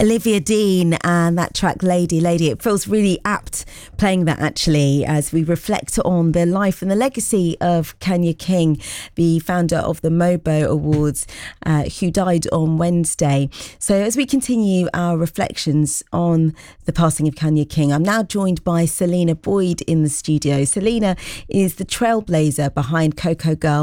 Olivia Dean and that track Lady Lady. It feels really apt playing that actually as we reflect on the life and the legacy of Kanya King, the founder of the Mobo Awards, who died on Wednesday. So as we continue our reflections on the passing of Kanya King, I'm now joined by Selena Boyd in the studio. Selena is the trailblazer behind Coco Girl